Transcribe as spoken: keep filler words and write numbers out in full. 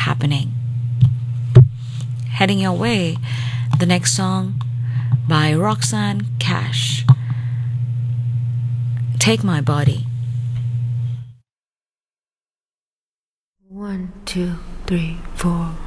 happening. Heading your way, the next song by Roxanne Cash, Take My Body. One, two, three, four.